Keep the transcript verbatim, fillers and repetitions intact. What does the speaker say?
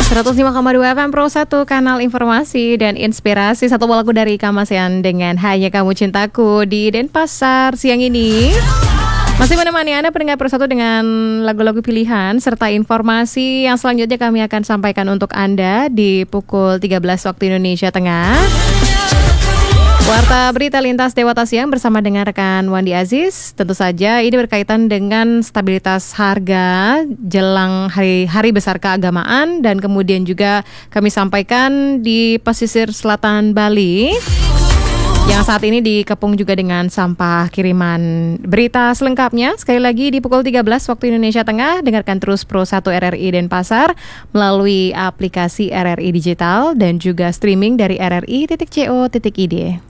seratus lima koma dua F M Pro satu, kanal informasi dan inspirasi. Satu lagu dari Kamasean dengan Hanya Kamu Cintaku di Denpasar siang ini. Masih menemani Anda pendengar Pro satu dengan lagu-lagu pilihan serta informasi yang selanjutnya kami akan sampaikan untuk Anda di pukul tiga belas waktu Indonesia Tengah. Warta Berita Lintas Dewata Siang bersama dengan rekan Wandi Aziz. Tentu saja ini berkaitan dengan stabilitas harga jelang hari hari besar keagamaan, dan kemudian juga kami sampaikan di pesisir selatan Bali yang saat ini dikepung juga dengan sampah kiriman. Berita selengkapnya sekali lagi di pukul tiga belas waktu Indonesia Tengah. Dengarkan terus Pro satu R R I Denpasar melalui aplikasi R R I Digital dan juga streaming dari r r i titik co titik i d.